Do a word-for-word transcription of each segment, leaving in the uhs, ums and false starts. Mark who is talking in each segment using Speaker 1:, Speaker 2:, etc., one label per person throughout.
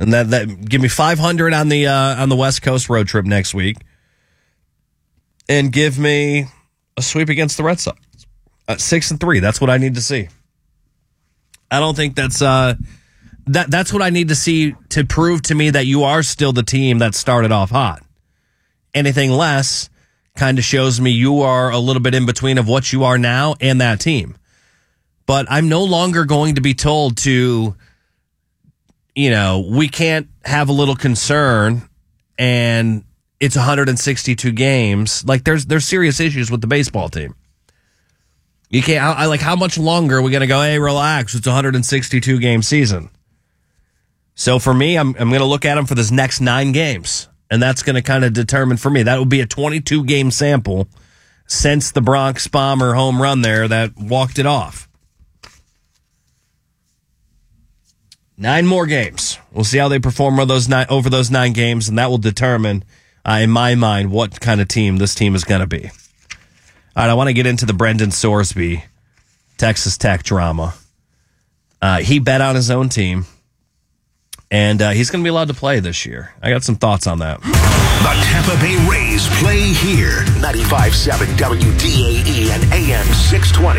Speaker 1: And that, that give me five hundred on the uh, on the West Coast road trip next week. And give me a sweep against the Red Sox. Uh, six and three. That's what I need to see. I don't think that's uh, that that's what I need to see to prove to me that you are still the team that started off hot. Anything less kind of shows me you are a little bit in between of what you are now and that team. But I'm no longer going to be told to, you know, we can't have a little concern and it's one hundred sixty-two games. Like there's there's serious issues with the baseball team. You can't, I, I like, how much longer are we going to go, hey, relax, it's a one hundred sixty-two game season. So for me, I'm I'm going to look at them for this next nine games, and that's going to kind of determine for me. That would be a twenty-two game sample since the Bronx Bomber home run there that walked it off. Nine more games. We'll see how they perform over those nine, over those nine games, and that will determine, uh, in my mind, what kind of team this team is going to be. All right, I want to get into the Brendan Sorsby Texas Tech drama. Uh, he bet on his own team, and uh, he's going to be allowed to play this year. I got some thoughts on that.
Speaker 2: The Tampa Bay Rays play here. ninety-five point seven W D A E and A M six twenty.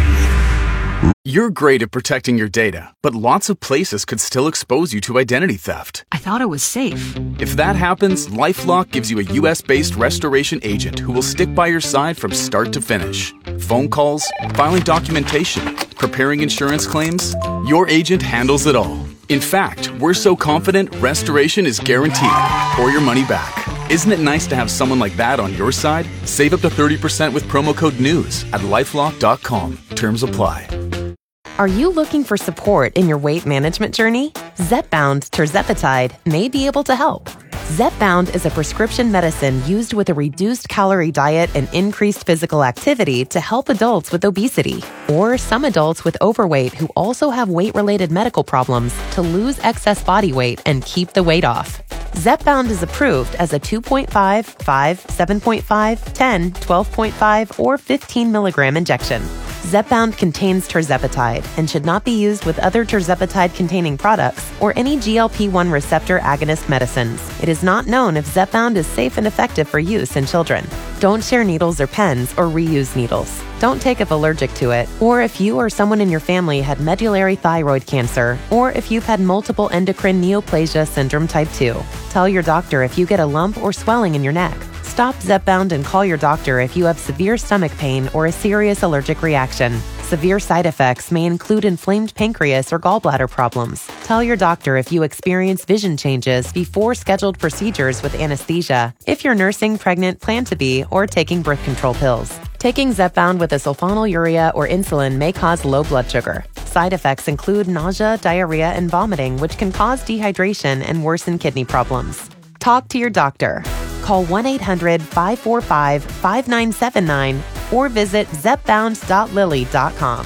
Speaker 3: You're great at protecting your data, but lots of places could still expose you to identity theft.
Speaker 4: I thought it was safe.
Speaker 3: If that happens, LifeLock gives you a U S-based restoration agent who will stick by your side from start to finish. Phone calls, filing documentation, preparing insurance claims, your agent handles it all. In fact, we're so confident restoration is guaranteed or your money back. Isn't it nice to have someone like that on your side? Save up to thirty percent with promo code NEWS at lifelock dot com. Terms apply.
Speaker 5: Are you looking for support in your weight management journey? Zepbound tirzepatide may be able to help. Zepbound is a prescription medicine used with a reduced calorie diet and increased physical activity to help adults with obesity or some adults with overweight who also have weight-related medical problems to lose excess body weight and keep the weight off. Zepbound is approved as a two point five, five, seven point five, ten, twelve point five, or fifteen milligram injection. Zepbound contains tirzepatide and should not be used with other tirzepatide-containing products or any G L P one receptor agonist medicines. It is not known if Zepbound is safe and effective for use in children. Don't share needles or pens or reuse needles. Don't take if allergic to it, or if you or someone in your family had medullary thyroid cancer, or if you've had multiple endocrine neoplasia syndrome type two. Tell your doctor if you get a lump or swelling in your neck. Stop Zepbound and call your doctor if you have severe stomach pain or a serious allergic reaction. Severe side effects may include inflamed pancreas or gallbladder problems. Tell your doctor if you experience vision changes before scheduled procedures with anesthesia, if you're nursing, pregnant, plan to be, or taking birth control pills. Taking Zepbound with a sulfonylurea or insulin may cause low blood sugar. Side effects include nausea, diarrhea, and vomiting, which can cause dehydration and worsen kidney problems. Talk to your doctor. Call one eight hundred, five four five, five nine seven nine or visit zepbound dot lily dot com.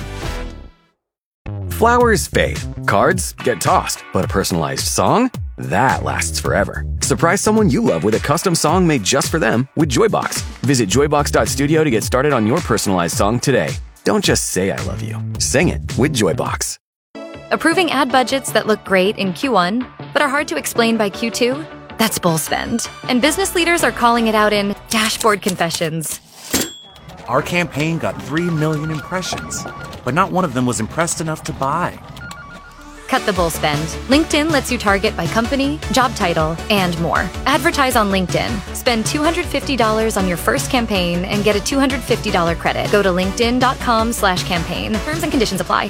Speaker 6: Flowers fade, cards get tossed, but a personalized song? That lasts forever. Surprise someone you love with a custom song made just for them with Joybox. Visit joybox dot studio to get started on your personalized song today. Don't just say I love you. Sing it with Joybox.
Speaker 7: Approving ad budgets that look great in Q one, but are hard to explain by Q two? That's bull spend. And business leaders are calling it out in dashboard confessions.
Speaker 8: Our campaign got three million impressions, but not one of them was impressed enough to buy.
Speaker 7: Cut the bull spend. LinkedIn lets you target by company, job title, and more. Advertise on LinkedIn. Spend two hundred fifty dollars on your first campaign and get a two hundred fifty dollars credit. Go to linkedin dot com slash campaign. Terms and conditions apply.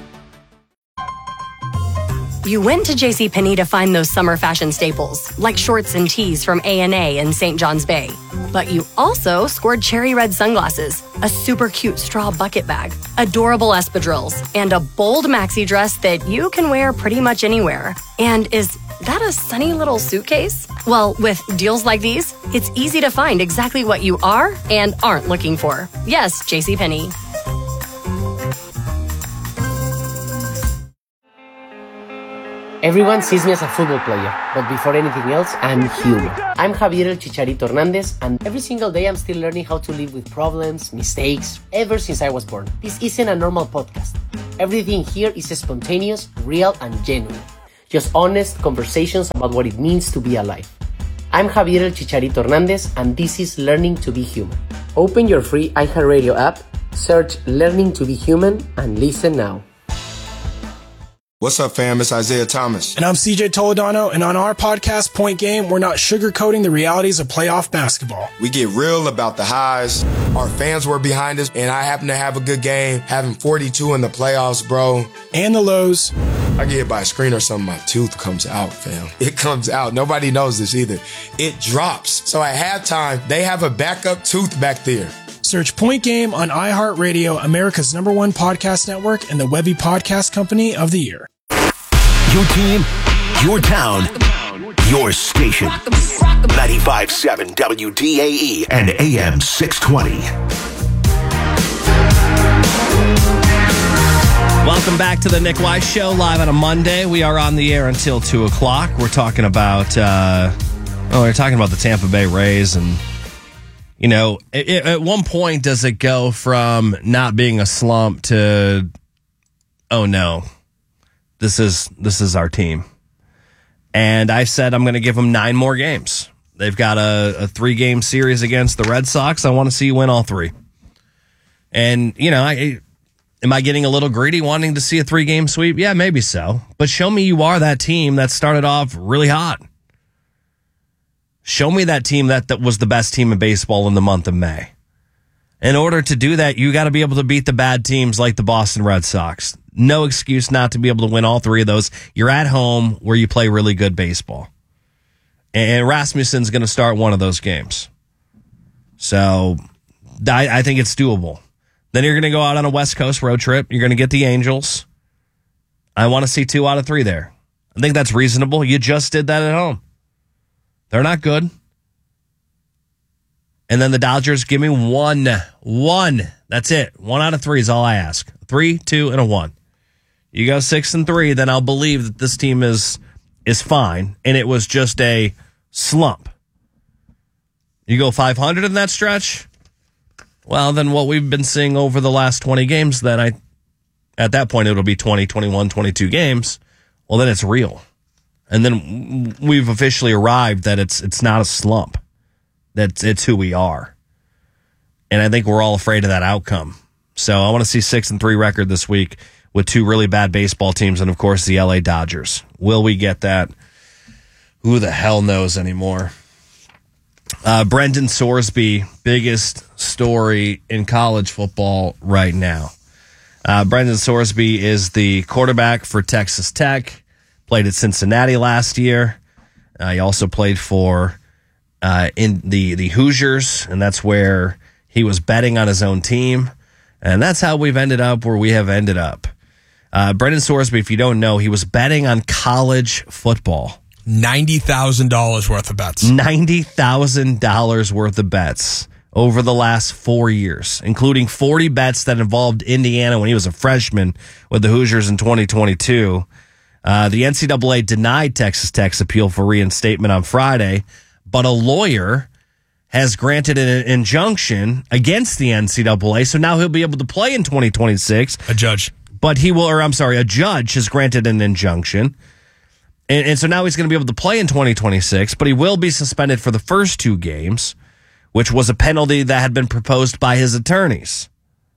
Speaker 9: You went to JCPenney to find those summer fashion staples, like shorts and tees from A and A in Saint John's Bay. But you also scored cherry red sunglasses, a super cute straw bucket bag, adorable espadrilles, and a bold maxi dress that you can wear pretty much anywhere. And is that a sunny little suitcase? Well, with deals like these, it's easy to find exactly what you are and aren't looking for. Yes, JCPenney.
Speaker 10: Everyone sees me as a football player, but before anything else, I'm human. I'm Javier El Chicharito Hernandez, and every single day I'm still learning how to live with problems, mistakes, ever since I was born. This isn't a normal podcast. Everything here is spontaneous, real, and genuine. Just honest conversations about what it means to be alive. I'm Javier El Chicharito Hernandez, and this is Learning to Be Human. Open your free iHeartRadio app, search Learning to Be Human, and listen now.
Speaker 4: What's up, fam? It's Isaiah Thomas.
Speaker 11: And I'm C J Toledano, and on our podcast, Point Game, we're not sugarcoating the realities of playoff basketball.
Speaker 4: We get real about the highs. Our fans were behind us, and I happen to have a good game, having forty-two in the playoffs, bro.
Speaker 11: And the lows.
Speaker 4: I get hit by a screen or something, my tooth comes out, fam. It comes out. Nobody knows this either. It drops. So at halftime, they have a backup tooth back there.
Speaker 11: Search Point Game on iHeartRadio, America's number one podcast network, and the Webby Podcast Company of the Year.
Speaker 2: Your team, your town, your station. ninety-five point seven W D A E and A M six twenty.
Speaker 1: Welcome back to the Nick Weiss Show, live on a Monday. We are on the air until two o'clock. We're talking about, uh, oh, we're talking about the Tampa Bay Rays. And, you know, it, it, at one point, does it go from not being a slump to, oh, no. This is this is our team. And I said I'm going to give them nine more games. They've got a, a three-game series against the Red Sox. I want to see you win all three. And, you know, I am I getting a little greedy wanting to see a three-game sweep? Yeah, maybe so. But show me you are that team that started off really hot. Show me that team that, that was the best team in baseball in the month of May. In order to do that, you got to be able to beat the bad teams like the Boston Red Sox. No excuse not to be able to win all three of those. You're at home where you play really good baseball. And Rasmussen's going to start one of those games. So I, I think it's doable. Then you're going to go out on a West Coast road trip. You're going to get the Angels. I want to see two out of three there. I think that's reasonable. You just did that at home. They're not good. And then the Dodgers, give me one. One. That's it. One out of three is all I ask. Three, two, and a one. You go six and three, then I'll believe that this team is is fine, and it was just a slump. You go five hundred in that stretch, well, then what we've been seeing over the last twenty games, then I, at that point, it'll be twenty, twenty-one, twenty-two games. Well, then it's real. And then we've officially arrived that it's it's not a slump. That it's who we are. And I think we're all afraid of that outcome. So I want to see six and three record this week with two really bad baseball teams and, of course, the L A Dodgers. Will we get that? Who the hell knows anymore? Uh, Brendan Sorsby, biggest story in college football right now. Uh, Brendan Sorsby is the quarterback for Texas Tech, played at Cincinnati last year. Uh, he also played for uh, in the, the Hoosiers, and that's where he was betting on his own team. And that's how we've ended up where we have ended up. Uh, Brendan Sorsby, if you don't know, he was betting on college football.
Speaker 12: ninety thousand dollars worth of bets.
Speaker 1: ninety thousand dollars worth of bets over the last four years, including forty bets that involved Indiana when he was a freshman with the Hoosiers in twenty twenty-two. Uh, the N C double A denied Texas Tech's appeal for reinstatement on Friday, but a lawyer has granted an injunction against the N C double A, so now he'll be able to play in twenty twenty-six.
Speaker 12: A judge.
Speaker 1: But he will, or I'm sorry, a judge has granted an injunction. And, and so now he's going to be able to play in twenty twenty-six, but he will be suspended for the first two games, which was a penalty that had been proposed by his attorneys.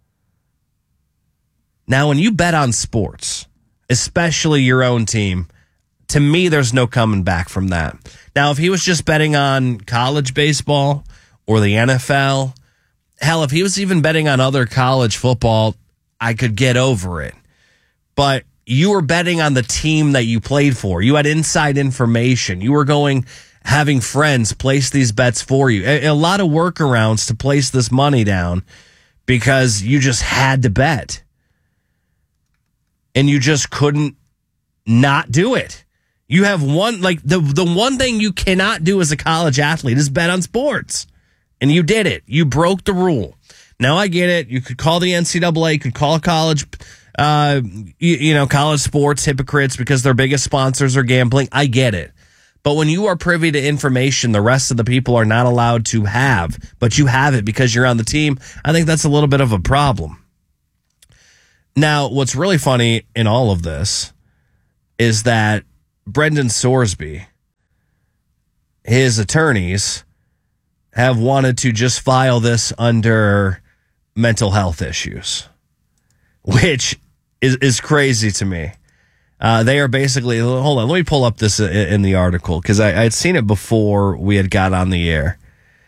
Speaker 1: Now, when you bet on sports, especially your own team, to me, there's no coming back from that. Now, if he was just betting on college baseball or the N F L, hell, if he was even betting on other college football, I could get over it. But you were betting on the team that you played for. You had inside information. You were going, having friends place these bets for you. A, a lot of workarounds to place this money down because you just had to bet. And you just couldn't not do it. You have one, like the, the one thing you cannot do as a college athlete is bet on sports. And you did it. You broke the rule. Now I get it. You could call the N C double A, you could call college, uh, you, you know, college sports hypocrites because their biggest sponsors are gambling. I get it. But when you are privy to information the rest of the people are not allowed to have, but you have it because you're on the team, I think that's a little bit of a problem. Now, what's really funny in all of this is that Brendan Sorsby, his attorneys have wanted to just file this under mental health issues, which is, is crazy to me. Uh, they are basically, hold on, let me pull up this in the article because I, I had seen it before we had got on the air.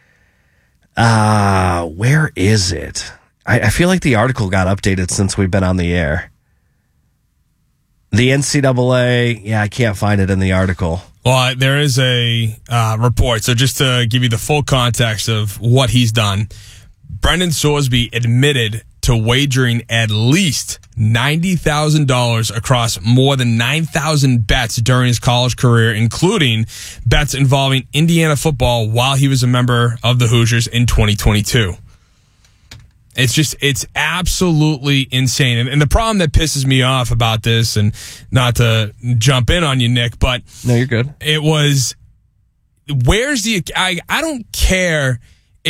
Speaker 1: Uh, where is it? I, I feel like the article got updated since we've been on the air. The N C double A, yeah, I can't find it in the article.
Speaker 12: Well, there is a uh, report. So just to give you the full context of what he's done, Brendan Sorsby admitted to wagering at least ninety thousand dollars across more than nine thousand bets during his college career, including bets involving Indiana football while he was a member of the Hoosiers in twenty twenty-two. It's just, it's absolutely insane. And, and the problem that pisses me off about this, and not to jump in on you, Nick, but
Speaker 1: no, you're good.
Speaker 12: It was, where's the, I, I don't care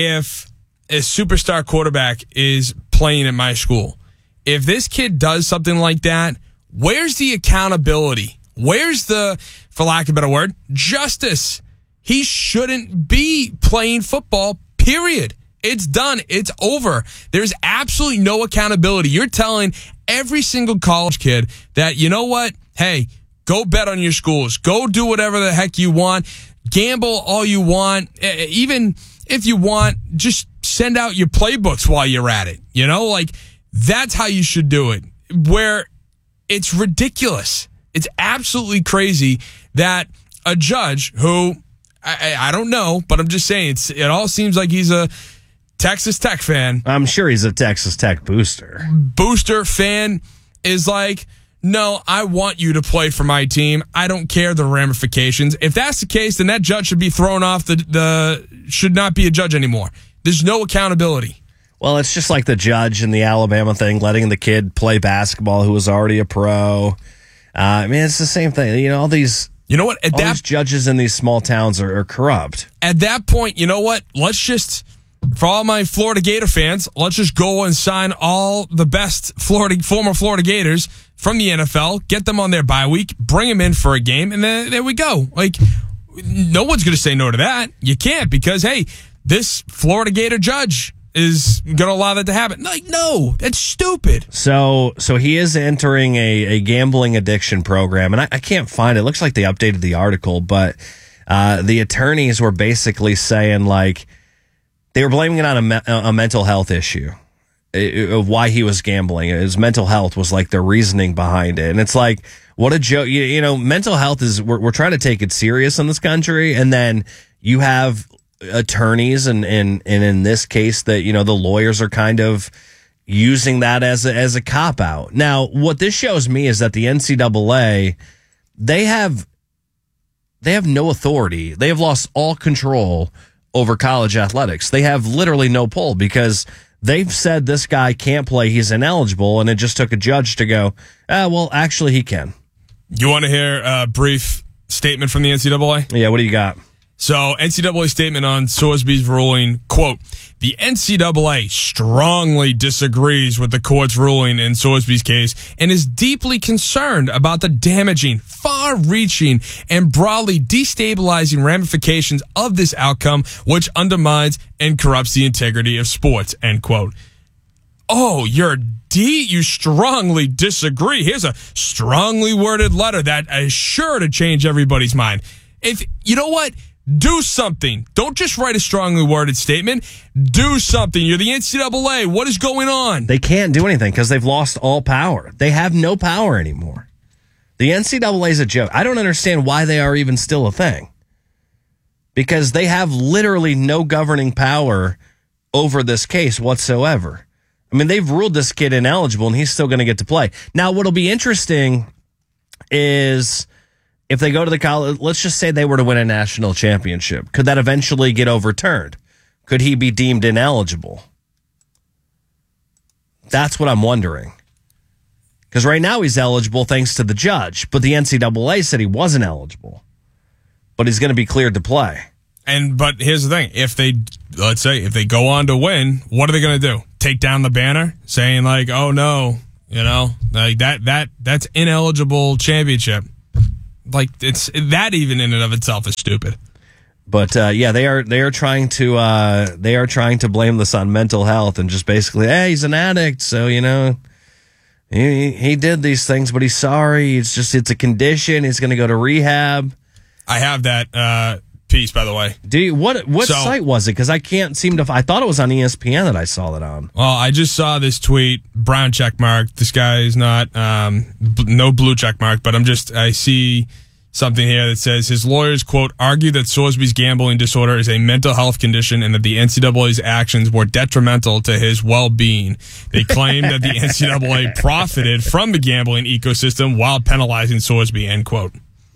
Speaker 12: if a superstar quarterback is playing at my school. If this kid does something like that, where's the accountability? Where's the, for lack of a better word, justice? He shouldn't be playing football, period. It's done. It's over. There's absolutely no accountability. You're telling every single college kid that, you know what? Hey, go bet on your schools. Go do whatever the heck you want. Gamble all you want. Even if you want, just send out your playbooks while you're at it. You know, like, that's how you should do it. Where it's ridiculous. It's absolutely crazy that a judge who, I, I don't know, but I'm just saying, it's, it all seems like he's a Texas Tech fan.
Speaker 1: I'm sure he's a Texas Tech booster.
Speaker 12: Booster fan is like, no, I want you to play for my team. I don't care the ramifications. If that's the case, then that judge should be thrown off the, the should not be a judge anymore. There's no accountability.
Speaker 1: Well, it's just like the judge in the Alabama thing, letting the kid play basketball who was already a pro. Uh, I mean, it's the same thing. You know, all these,
Speaker 12: you know what? At
Speaker 1: all
Speaker 12: that,
Speaker 1: these judges in these small towns are, are corrupt.
Speaker 12: At that point, you know what? Let's just, for all my Florida Gator fans, let's just go and sign all the best Florida former Florida Gators from the N F L, get them on their bye week, bring them in for a game, and then there we go. Like, no one's going to say no to that. You can't, because, hey, this Florida Gator judge is going to allow that to happen. Like, no, that's stupid.
Speaker 1: So so he is entering a, a gambling addiction program, and I, I can't find it. It looks like they updated the article, but uh, the attorneys were basically saying, like, they were blaming it on a, me- a mental health issue of why he was gambling. His mental health was like the reasoning behind it. And it's like, what a joke. You, you know, mental health is, we're, we're trying to take it serious in this country. And then you have attorneys and, and, and in this case that, you know, the lawyers are kind of using that as a, as a cop out. Now, what this shows me is that the N C double A, they have, they have no authority. They have lost all control over college athletics. They have literally no pull because they've said this guy can't play, he's ineligible, and it just took a judge to go, ah, well, actually he can.
Speaker 12: You want to hear a brief statement from the N C double A?
Speaker 1: Yeah, what do you got?
Speaker 12: So, N C double A statement on Sorsby's ruling, quote, the N C double A strongly disagrees with the court's ruling in Sorsby's case and is deeply concerned about the damaging, far-reaching, and broadly destabilizing ramifications of this outcome, which undermines and corrupts the integrity of sports, end quote. Oh, you're D, you strongly disagree. Here's a strongly worded letter that is sure to change everybody's mind. If, you know what? Do something. Don't just write a strongly worded statement. Do something. You're the N C double A. What is going on?
Speaker 1: They can't do anything because they've lost all power. They have no power anymore. The N C double A is a joke. I don't understand why they are even still a thing. Because they have literally no governing power over this case whatsoever. I mean, they've ruled this kid ineligible and he's still going to get to play. Now, what'll be interesting is if they go to the college, let's just say they were to win a national championship. Could that eventually get overturned? Could he be deemed ineligible? That's what I'm wondering. Because right now he's eligible thanks to the judge, but the N C double A said he wasn't eligible. But he's going to be cleared to play.
Speaker 12: And but here's the thing: if they, let's say, if they go on to win, what are they going to do? Take down the banner, saying like, "Oh no, you know, like that that that's ineligible championship." like it's that even in and of itself is stupid.
Speaker 1: But uh, yeah, they are they are trying to uh, they are trying to blame this on mental health and just basically, hey, he's an addict, so you know he he did these things, but he's sorry. It's just it's a condition. He's going to go to rehab.
Speaker 12: I have that uh, piece, by the way.
Speaker 1: Do you, what what
Speaker 12: So-
Speaker 1: site was it? Because I can't seem to. I thought it was on E S P N that I saw that on.
Speaker 12: Well, I just saw this tweet, brown check mark. This guy is not, um, b- no blue check mark, but I'm just, I see something here that says his lawyers, quote, argue that Sorsby's gambling disorder is a mental health condition and that the N C double A's actions were detrimental to his well-being. They claim that the N C double A profited from the gambling ecosystem while penalizing Sorsby, end quote.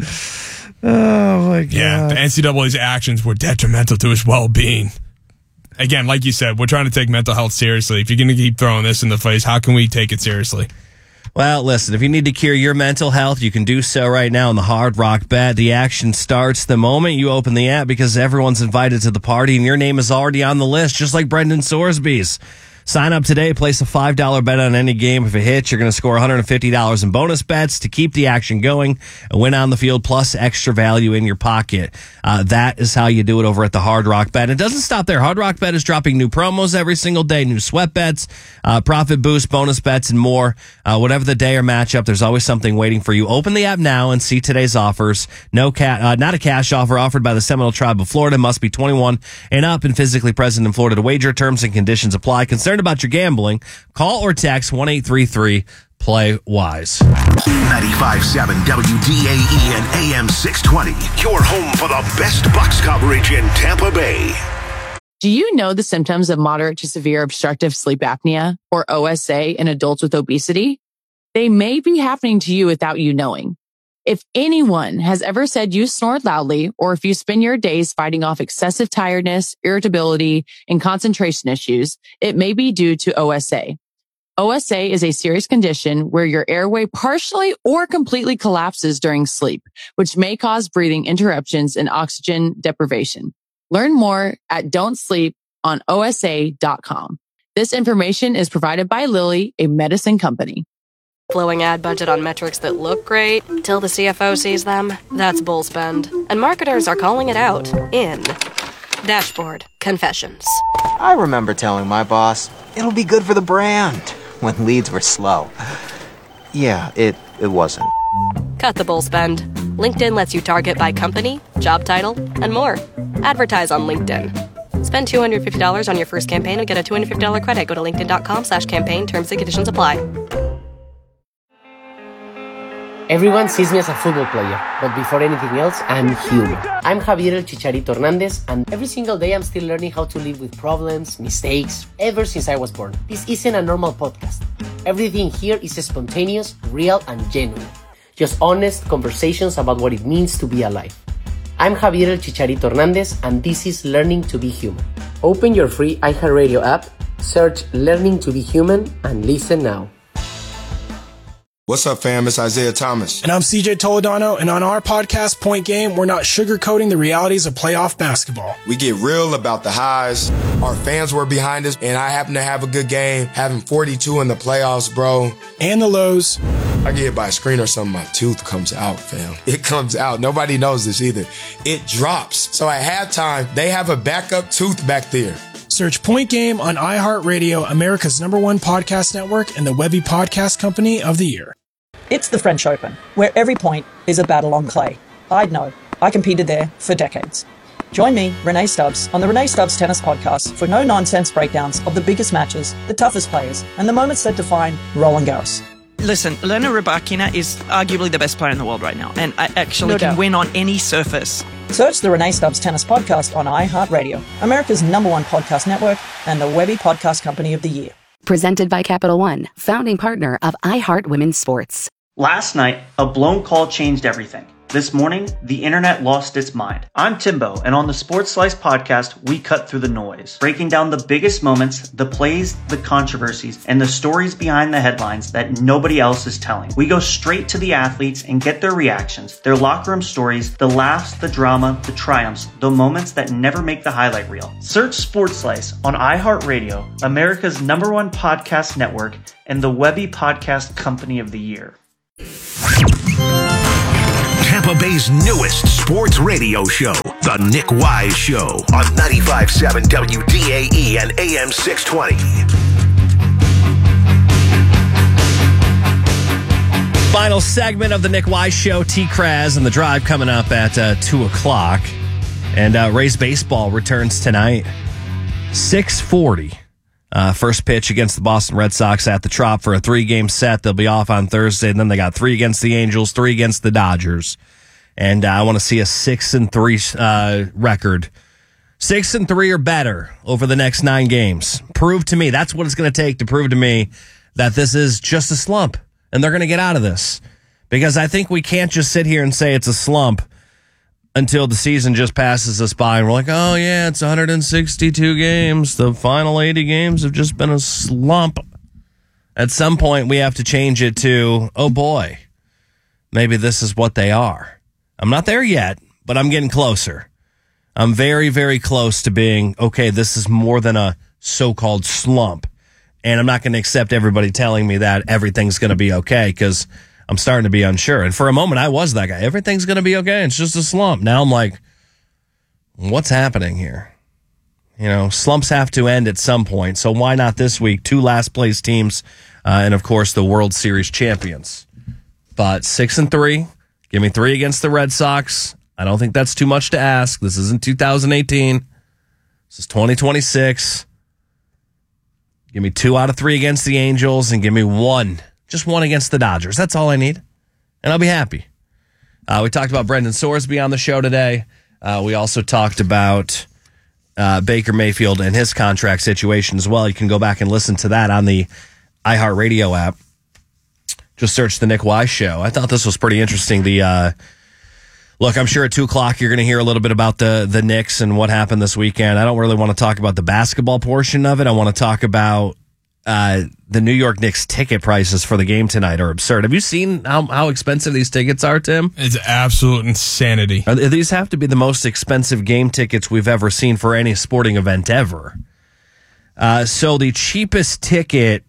Speaker 1: Oh, my God.
Speaker 12: Yeah, the N C double A's actions were detrimental to his well-being. Again, like you said, we're trying to take mental health seriously. If you're going to keep throwing this in the face, how can we take it seriously?
Speaker 1: Well, listen, if you need to cure your mental health, you can do so right now in the Hard Rock Bet. The action starts the moment you open the app because everyone's invited to the party and your name is already on the list, just like Brendan Sorsby's. Sign up today, place a five dollar bet on any game. If it hits, you're going to score one hundred fifty dollars in bonus bets to keep the action going and win on the field, plus extra value in your pocket. Uh, that is how you do it over at the Hard Rock Bet. It doesn't stop there. Hard Rock Bet is dropping new promos every single day, new sweat bets, uh, profit boost, bonus bets, and more. Uh, whatever the day or matchup, there's always something waiting for you. Open the app now and see today's offers. No ca- uh, not a cash offer offered by the Seminole Tribe of Florida. Must be twenty-one and up and physically present in Florida to wager. Terms and conditions apply. Concerned about your gambling? Call or text one eight three three play wise.
Speaker 2: ninety-five point seven W D A E and A M six twenty. Your home for the best Bucks coverage in Tampa Bay.
Speaker 13: Do you know the symptoms of moderate to severe obstructive sleep apnea, or O S A, in adults with obesity? They may be happening to you without you knowing. If anyone has ever said you snore loudly, or if you spend your days fighting off excessive tiredness, irritability, and concentration issues, it may be due to O S A. O S A is a serious condition where your airway partially or completely collapses during sleep, which may cause breathing interruptions and oxygen deprivation. Learn more at don't sleep on O S A dot com. This information is provided by Lilly, a medicine company.
Speaker 9: Blowing ad budget on metrics that look great till the C F O sees them? That's bull spend. And marketers are calling it out in Dashboard Confessions.
Speaker 14: I remember telling my boss, it'll be good for the brand, when leads were slow. Yeah, it, it wasn't.
Speaker 9: Cut the bull spend. LinkedIn lets you target by company, job title, and more. Advertise on LinkedIn. Spend two hundred fifty dollars on your first campaign and get a two hundred fifty dollars credit. Go to linkedin.com slash campaign. Terms and conditions apply.
Speaker 10: Everyone sees me as a football player, but before anything else, I'm human. I'm Javier El Chicharito Hernandez, and every single day I'm still learning how to live with problems, mistakes, ever since I was born. This isn't a normal podcast. Everything here is spontaneous, real, and genuine. Just honest conversations about what it means to be alive. I'm Javier El Chicharito Hernandez, and this is Learning to be Human. Open your free iHeartRadio app, search Learning to be Human, and listen now.
Speaker 4: What's up, fam? It's Isaiah Thomas.
Speaker 11: And I'm C J Toledano, and on our podcast, Point Game, we're not sugarcoating the realities of playoff basketball.
Speaker 4: We get real about the highs. Our fans were behind us, and I happen to have a good game, having forty-two in the playoffs, bro.
Speaker 11: And the lows.
Speaker 4: I get hit by a screen or something, my tooth comes out, fam. It comes out. Nobody knows this either. It drops. So at halftime, they have a backup tooth back there.
Speaker 11: Search Point Game on iHeartRadio, America's number one podcast network, and the Webby Podcast Company of the Year.
Speaker 15: It's the French Open, where every point is a battle on clay. I'd know. I competed there for decades. Join me, Renee Stubbs, on the Renee Stubbs Tennis Podcast for no-nonsense breakdowns of the biggest matches, the toughest players, and the moments that define Roland Garros.
Speaker 16: Listen, Elena Rybakina is arguably the best player in the world right now, and I actually
Speaker 15: No
Speaker 16: can
Speaker 15: doubt.
Speaker 16: win on any surface.
Speaker 15: Search the Renee Stubbs Tennis Podcast on iHeartRadio, America's number one podcast network, and the Webby Podcast Company of the Year.
Speaker 17: Presented by Capital One, founding partner of iHeart Women's Sports.
Speaker 18: Last night, a blown call changed everything. This morning, the internet lost its mind. I'm Timbo, and on the Sports Slice podcast, we cut through the noise, breaking down the biggest moments, the plays, the controversies, and the stories behind the headlines that nobody else is telling. We go straight to the athletes and get their reactions, their locker room stories, the laughs, the drama, the triumphs, the moments that never make the highlight reel. Search Sports Slice on iHeartRadio, America's number one podcast network, and the Webby Podcast Company of the Year.
Speaker 2: Tampa Bay's newest sports radio show, The Nick Wise Show, on ninety-five point seven W D A E and A M six twenty.
Speaker 1: Final segment of the Nick Wise Show, T-Kraz and The Drive coming up at uh, two o'clock. And uh, Rays baseball returns tonight, six forty. Uh, first pitch against the Boston Red Sox at the Trop for a three-game set. They'll be off on Thursday, and then they got three against the Angels, three against the Dodgers. And uh, I want to see a six and three uh, record. Six and three or better over the next nine games. Prove to me, that's what it's going to take to prove to me that this is just a slump. And they're going to get out of this. Because I think we can't just sit here and say it's a slump until the season just passes us by. And we're like, oh, yeah, it's one hundred sixty-two games. The final eighty games have just been a slump. At some point, we have to change it to, oh, boy, maybe this is what they are. I'm not there yet, but I'm getting closer. I'm very, very close to being, okay, this is more than a so-called slump. And I'm not going to accept everybody telling me that everything's going to be okay because I'm starting to be unsure. And for a moment, I was that guy. Everything's going to be okay. It's just a slump. Now I'm like, what's happening here? You know, slumps have to end at some point. So why not this week? Two last place teams uh, and, of course, the World Series champions. But six and three. Give me three against the Red Sox. I don't think that's too much to ask. This isn't two thousand eighteen. This is twenty twenty-six. Give me two out of three against the Angels and give me one, just one against the Dodgers. That's all I need, and I'll be happy. Uh, we talked about Brendan Sorsby on the show today. Uh, we also talked about uh, Baker Mayfield and his contract situation as well. You can go back and listen to that on the iHeartRadio app. Just search the Nick Wise Show. I thought this was pretty interesting. The uh, Look, I'm sure at two o'clock you're going to hear a little bit about the the Knicks and what happened this weekend. I don't really want to talk about the basketball portion of it. I want to talk about uh, the New York Knicks ticket prices for the game tonight are absurd. Have you seen how, how expensive these tickets are, Tim?
Speaker 12: It's absolute insanity.
Speaker 1: Are, these have to be the most expensive game tickets we've ever seen for any sporting event ever. Uh, so the cheapest ticket...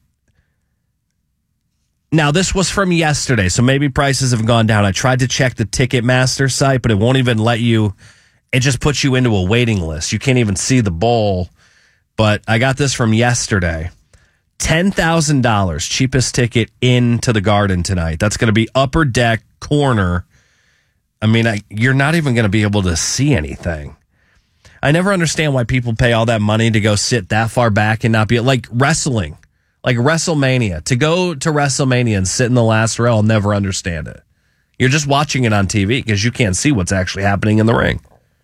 Speaker 1: Now, this was from yesterday, so maybe prices have gone down. I tried to check the Ticketmaster site, but it won't even let you. It just puts you into a waiting list. You can't even see the bowl. But I got this from yesterday. ten thousand dollars, cheapest ticket into the Garden tonight. That's going to be upper deck, corner. I mean, I, you're not even going to be able to see anything. I never understand why people pay all that money to go sit that far back and not be like wrestling. Like WrestleMania. To go to WrestleMania and sit in the last row, I'll never understand it. You're just watching it on T V because you can't see what's actually happening in the ring.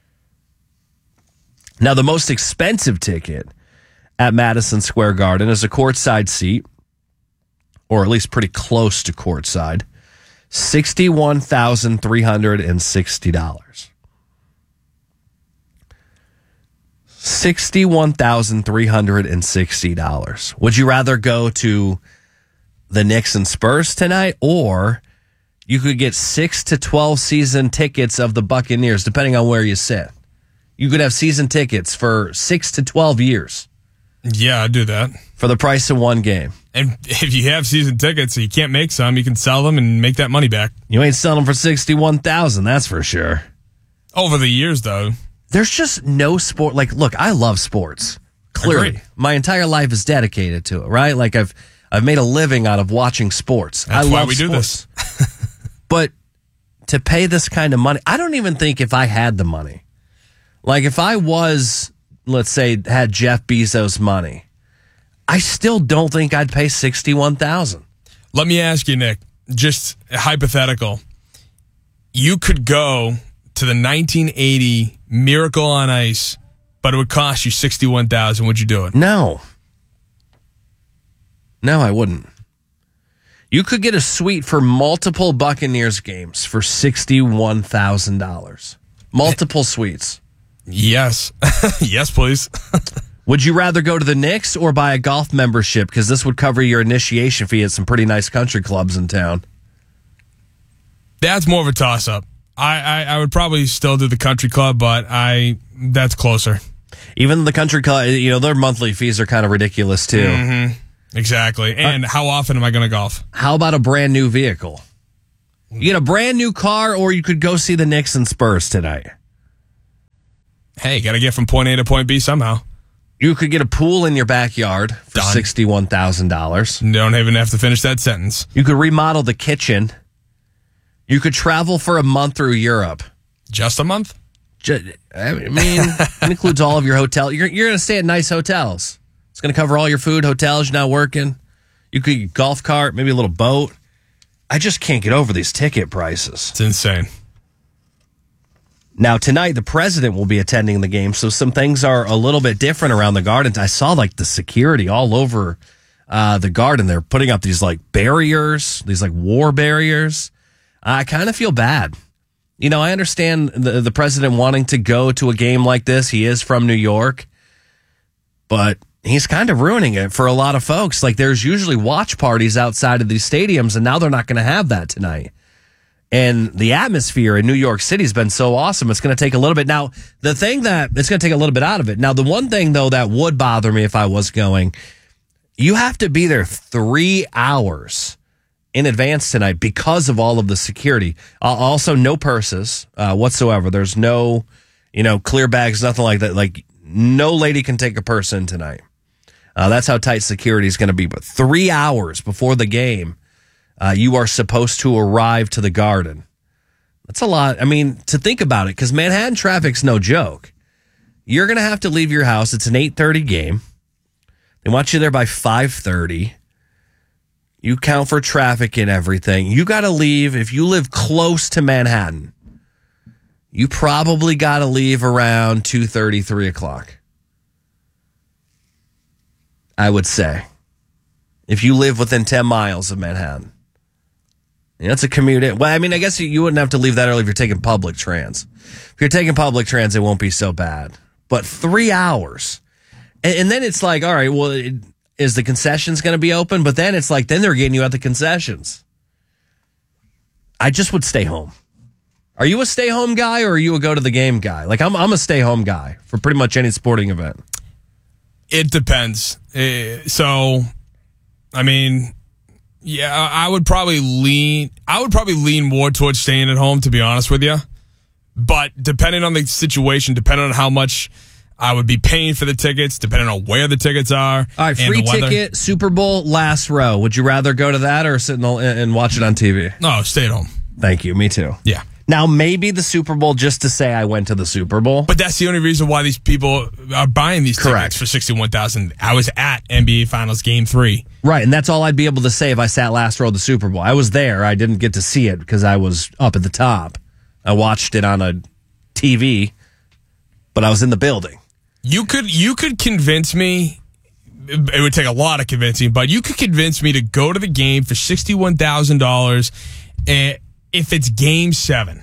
Speaker 1: Now, the most expensive ticket at Madison Square Garden is a courtside seat, or at least pretty close to courtside, sixty-one thousand three hundred sixty dollars. sixty-one thousand three hundred sixty dollars. Would you rather go to the Knicks and Spurs tonight, or you could get six to twelve season tickets of the Buccaneers, depending on where you sit? You could have season tickets for six to twelve years.
Speaker 12: Yeah, I'd do that.
Speaker 1: For the price of one game.
Speaker 12: And if you have season tickets and you can't make some, you can sell them and make that money back.
Speaker 1: You ain't selling them for sixty-one thousand dollars, that's for sure.
Speaker 12: Over the years, though.
Speaker 1: There's just no sport. Like, look, I love sports. Clearly.
Speaker 12: Agreed.
Speaker 1: My entire life is dedicated to it, right? Like, I've I've made a living out of watching sports.
Speaker 12: That's
Speaker 1: I
Speaker 12: why
Speaker 1: love
Speaker 12: we
Speaker 1: sports.
Speaker 12: do this.
Speaker 1: But to pay this kind of money, I don't even think if I had the money. Like, if I was, let's say, had Jeff Bezos' money, I still don't think I'd pay sixty-one thousand dollars.
Speaker 12: Let me ask you, Nick, just hypothetical. You could go to the nineteen eighty Miracle on Ice, but it would cost you sixty-one thousand dollars. Would you do it?
Speaker 1: No. No, I wouldn't. You could get a suite for multiple Buccaneers games for sixty-one thousand dollars. Multiple suites.
Speaker 12: Yes. Yes, please.
Speaker 1: Would you rather go to the Knicks or buy a golf membership? Because this would cover your initiation fee at some pretty nice country clubs in town.
Speaker 12: That's more of a toss-up. I, I, I would probably still do the country club, but I that's closer.
Speaker 1: Even the country club, you know, their monthly fees are kind of ridiculous, too.
Speaker 12: Mm-hmm. Exactly. And uh, how often am I going to golf?
Speaker 1: How about a brand new vehicle? You get a brand new car, or you could go see the Knicks and Spurs tonight.
Speaker 12: Hey, got to get from point A to point B somehow.
Speaker 1: You could get a pool in your backyard for
Speaker 12: Done.
Speaker 1: sixty-one thousand dollars.
Speaker 12: Don't even have to finish that sentence.
Speaker 1: You could remodel the kitchen. You could travel for a month through Europe.
Speaker 12: Just a month?
Speaker 1: Just, I mean, it includes all of your hotel. You're, you're going to stay at nice hotels. It's going to cover all your food, hotels, you're not working. You could get a golf cart, maybe a little boat. I just can't get over these ticket prices.
Speaker 12: It's insane.
Speaker 1: Now, tonight, the president will be attending the game, so some things are a little bit different around the Gardens. I saw, like, the security all over uh, the Garden. They're putting up these, like, barriers, these, like, war barriers. I kind of feel bad. You know, I understand the, the president wanting to go to a game like this. He is from New York, but he's kind of ruining it for a lot of folks. Like, there's usually watch parties outside of these stadiums, and now they're not going to have that tonight. And the atmosphere in New York City has been so awesome. It's going to take a little bit. Now, the thing that it's going to take a little bit out of it. Now, the one thing, though, that would bother me if I was going, you have to be there three hours in advance tonight because of all of the security. Uh, also, no purses uh, whatsoever. There's no, you know, clear bags, nothing like that. Like, no lady can take a purse in tonight. Uh, that's how tight security is going to be. But three hours before the game, uh, you are supposed to arrive to the Garden. That's a lot. I mean, to think about it, because Manhattan traffic's no joke. You're going to have to leave your house. It's an eight thirty game. They want you there by five thirty. You count for traffic and everything. You got to leave. If you live close to Manhattan, you probably got to leave around two thirty, three o'clock. I would say. If you live within ten miles of Manhattan. You know, it's a commute. In. Well, I mean, I guess you, you wouldn't have to leave that early if you're taking public trans. If you're taking public trans, it won't be so bad. But three hours. And, and then it's like, all right, well, it, is the concessions going to be open? But then it's like, then they're getting you at the concessions. I just would stay home. Are you a stay home guy or are you a go to the game guy? Like, I'm I'm a stay home guy for pretty much any sporting event.
Speaker 12: It depends. Uh, so, I mean, yeah, I would probably lean, I would probably lean more towards staying at home, to be honest with you. But depending on the situation, depending on how much I would be paying for the tickets, depending on where the tickets are.
Speaker 1: All right, free ticket, Super Bowl, last row. Would you rather go to that or sit in the, and watch it on T V?
Speaker 12: No, stay at home.
Speaker 1: Thank you. Me too.
Speaker 12: Yeah.
Speaker 1: Now, maybe the Super Bowl just to say I went to the Super Bowl.
Speaker 12: But that's the only reason why these people are buying these
Speaker 1: Correct.
Speaker 12: tickets for sixty-one thousand dollars. I was at N B A Finals Game three.
Speaker 1: Right, and that's all I'd be able to say if I sat last row of the Super Bowl. I was there. I didn't get to see it because I was up at the top. I watched it on a T V, but I was in the building.
Speaker 12: You could you could convince me, it would take a lot of convincing, but you could convince me to go to the game for sixty-one thousand dollars if it's game seven.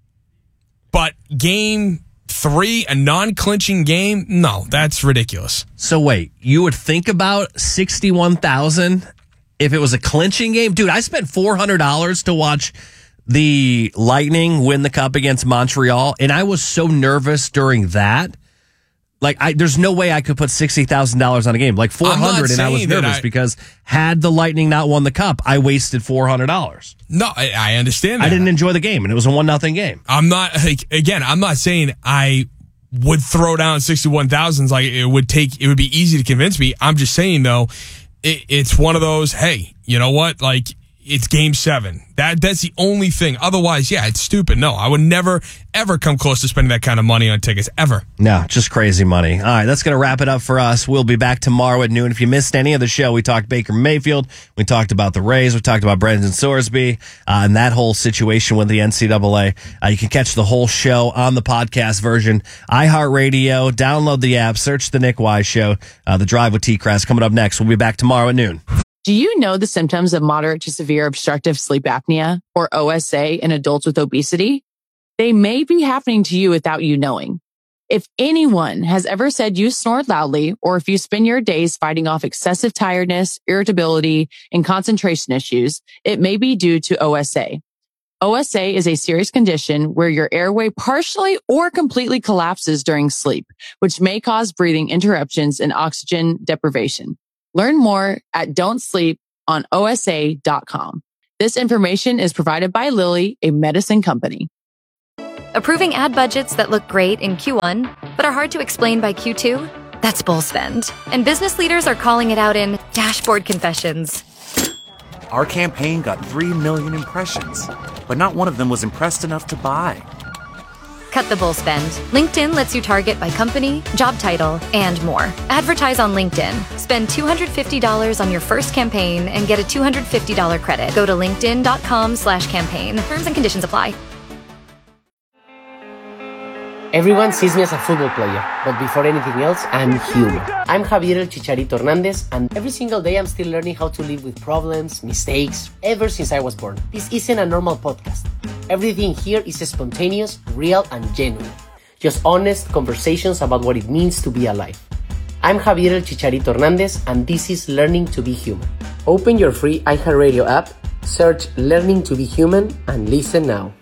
Speaker 12: But game three, a non-clinching game, no, that's ridiculous.
Speaker 1: So wait, you would think about sixty-one thousand dollars if it was a clinching game? Dude, I spent four hundred dollars to watch the Lightning win the cup against Montreal, and I was so nervous during that. Like, I, there's no way I could put sixty thousand dollars on a game. Like four hundred dollars, and I was nervous I, because had the Lightning not won the cup, I wasted four hundred dollars.
Speaker 12: No, I, I understand that.
Speaker 1: I didn't enjoy the game, and it was a one nothing game.
Speaker 12: I'm not, like, again, I'm not saying I would throw down sixty-one thousand. Like, it would take, it would be easy to convince me. I'm just saying, though, it, it's one of those, hey, you know what? Like, it's game seven. That That's the only thing. Otherwise, yeah, it's stupid. No, I would never, ever come close to spending that kind of money on tickets, ever.
Speaker 1: No, just crazy money. All right, that's going to wrap it up for us. We'll be back tomorrow at noon. If you missed any of the show, we talked Baker Mayfield. We talked about the Rays. We talked about Brendan Sorsby uh, and that whole situation with the N C double A. Uh, you can catch the whole show on the podcast version. iHeartRadio. Download the app. Search The Nick Wise Show. Uh, the Drive with T-Crest coming up next. We'll be back tomorrow at noon.
Speaker 13: Do you know the symptoms of moderate to severe obstructive sleep apnea, or O S A, in adults with obesity? They may be happening to you without you knowing. If anyone has ever said you snored loudly, or if you spend your days fighting off excessive tiredness, irritability, and concentration issues, it may be due to O S A. O S A is a serious condition where your airway partially or completely collapses during sleep, which may cause breathing interruptions and oxygen deprivation. Learn more at don't sleep on O S A dot com. This information is provided by Lilly, a medicine company.
Speaker 7: Approving ad budgets that look great in Q one, but are hard to explain by Q two? That's bull spend. And business leaders are calling it out in dashboard confessions.
Speaker 8: Our campaign got three million impressions, but not one of them was impressed enough to buy.
Speaker 7: Cut the bull spend. LinkedIn lets you target by company, job title, and more. Advertise on LinkedIn. Spend two hundred fifty dollars on your first campaign and get a two hundred fifty dollars credit. Go to linkedin.com slash campaign. Terms and conditions apply.
Speaker 10: Everyone sees me as a football player, but before anything else, I'm human. I'm Javier El Chicharito Hernandez, and every single day I'm still learning how to live with problems, mistakes, ever since I was born. This isn't a normal podcast. Everything here is spontaneous, real, and genuine. Just honest conversations about what it means to be alive. I'm Javier El Chicharito Hernandez, and this is Learning to be Human. Open your free iHeartRadio app, search Learning to be Human, and listen now.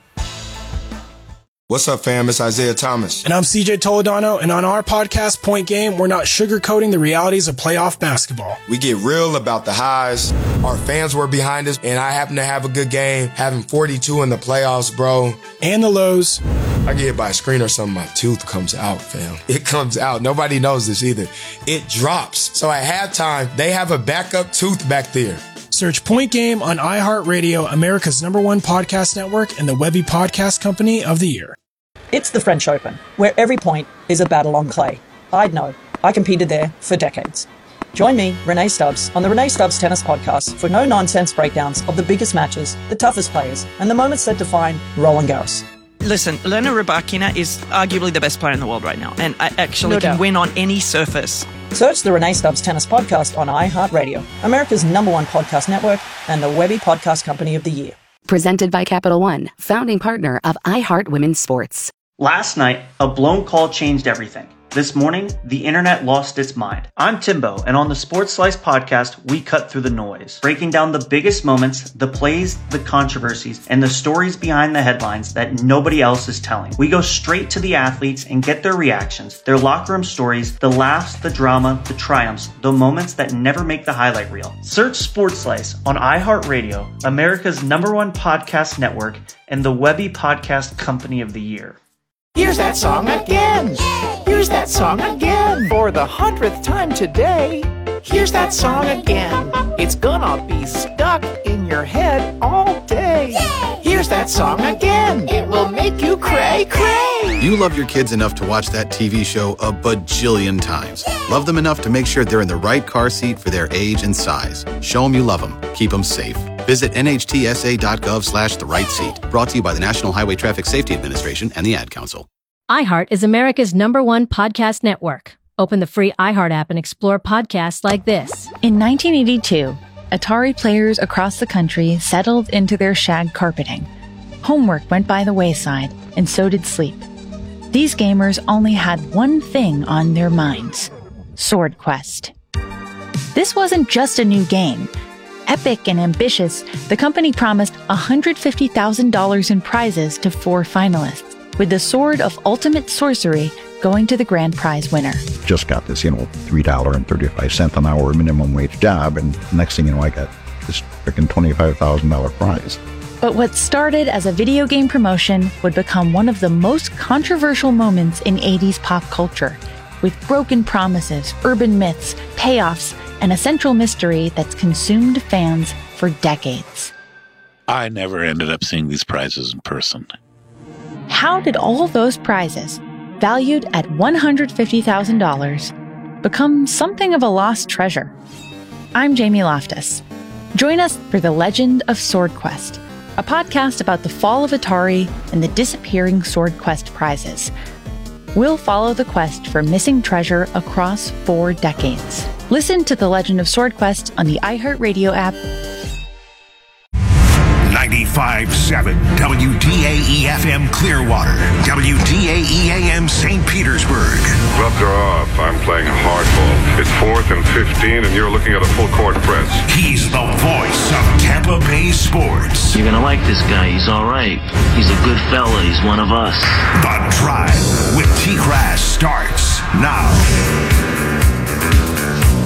Speaker 4: What's up, fam? It's Isaiah Thomas.
Speaker 11: And I'm C J Toledano, and on our podcast, Point Game, we're not sugarcoating the realities of playoff basketball.
Speaker 4: We get real about the highs. Our fans were behind us, and I happen to have a good game, having forty-two in the playoffs, bro.
Speaker 11: And the lows.
Speaker 4: I get hit by a screen or something, my tooth comes out, fam. It comes out. Nobody knows this either. It drops. So at halftime, they have a backup tooth back there.
Speaker 11: Search Point Game on iHeartRadio, America's number one podcast network, and the Webby Podcast Company of the Year.
Speaker 15: It's the French Open, where every point is a battle on clay. I'd know. I competed there for decades. Join me, Renee Stubbs, on the Renee Stubbs Tennis Podcast for no-nonsense breakdowns of the biggest matches, the toughest players, and the moments that define Roland Garros.
Speaker 16: Listen, Elena Rybakina is arguably the best player in the world right now, and I actually
Speaker 15: No
Speaker 16: can
Speaker 15: doubt.
Speaker 16: win on any surface.
Speaker 15: Search the Renee Stubbs Tennis Podcast on iHeartRadio, America's number one podcast network, and the Webby Podcast Company of the Year.
Speaker 17: Presented by Capital One, founding partner of iHeart Women's Sports.
Speaker 18: Last night, a blown call changed everything. This morning, the internet lost its mind. I'm Timbo, and on the Sports Slice podcast, we cut through the noise, breaking down the biggest moments, the plays, the controversies, and the stories behind the headlines that nobody else is telling. We go straight to the athletes and get their reactions, their locker room stories, the laughs, the drama, the triumphs, the moments that never make the highlight reel. Search Sports Slice on iHeartRadio, America's number one podcast network, and the Webby Podcast Company of the Year.
Speaker 19: Here's that song again. Here's that song again. For the hundredth time today. Here's that song again. It's gonna be stuck in your head all day. Here's that song again. It will make you cray cray.
Speaker 20: You love your kids enough to watch that T V show a bajillion times. Love them enough to make sure they're in the right car seat for their age and size. Show them you love them. Keep them safe. Visit nhtsa.gov slash the right seat. Brought to you by the National Highway Traffic Safety Administration and the Ad Council.
Speaker 21: iHeart is America's number one podcast network. Open the free iHeart app and explore podcasts like this.
Speaker 22: In nineteen eighty-two, Atari players across the country settled into their shag carpeting. Homework went by the wayside, and so did sleep. These gamers only had one thing on their minds: Sword Quest. This wasn't just a new game. Epic and ambitious, the company promised one hundred fifty thousand dollars in prizes to four finalists, with the Sword of Ultimate Sorcery going to the grand prize winner.
Speaker 23: Just got this, you know, three dollars and thirty-five cents an hour minimum wage job, and next thing you know, I got this freaking twenty-five thousand dollars prize.
Speaker 22: But what started as a video game promotion would become one of the most controversial moments in eighties pop culture, with broken promises, urban myths, payoffs, and a central mystery that's consumed fans for decades.
Speaker 24: I never ended up seeing these prizes in person.
Speaker 22: How did all those prizes, valued at one hundred fifty thousand dollars, become something of a lost treasure? I'm Jamie Loftus. Join us for The Legend of Sword Quest, a podcast about the fall of Atari and the disappearing Sword Quest prizes. We'll follow the quest for missing treasure across four decades. Listen to The Legend of Sword Quest on the iHeartRadio app.
Speaker 2: ninety-five point seven W D A E F M Clearwater, W D A E A M Saint Petersburg.
Speaker 25: Gloves are off. I'm playing hardball. It's fourth and fifteen, and you're looking at a full court press.
Speaker 2: He's the voice of Tampa Bay sports.
Speaker 26: You're gonna like this guy. He's all right. He's a good fella. He's one of us.
Speaker 2: The Drive with T-Crash starts now.